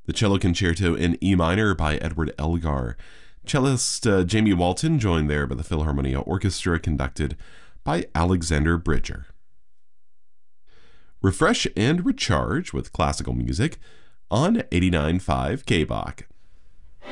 The Cello Concerto in E minor by Edward Elgar. Cellist Jamie Walton, joined there by the Philharmonia Orchestra, conducted by Alexander Bridger. Refresh and recharge with classical music on 89.5 KBach.